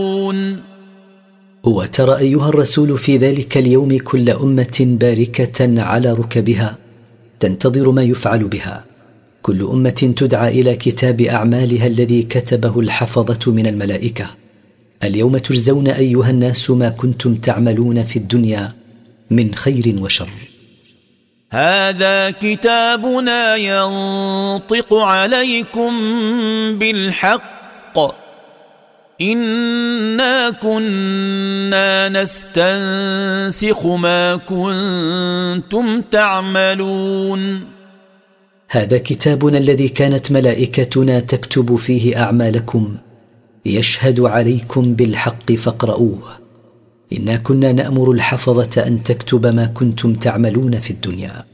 وترى أيها الرسول في ذلك اليوم كل أمة باركة على ركبها تنتظر ما يفعل بها، كل أمة تدعى إلى كتاب أعمالها الذي كتبه الحفظة من الملائكة. اليوم تجزون أيها الناس ما كنتم تعملون في الدنيا من خير وشر. هذا كتابنا ينطق عليكم بالحق إنا كنا نستنسخ ما كنتم تعملون. هذا كتابنا الذي كانت ملائكتنا تكتب فيه أعمالكم يشهد عليكم بالحق فاقرؤوه. إنا كنا نأمر الحفظة أن تكتب ما كنتم تعملون في الدنيا.